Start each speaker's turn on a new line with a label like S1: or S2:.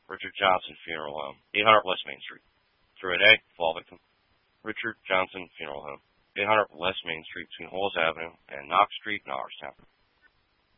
S1: Richard Johnson Funeral Home, 800 West Main Street. Through an egg, fall victim. Richard Johnson Funeral Home, 800 West Main Street between Halls Avenue and Knox Street in Norristown.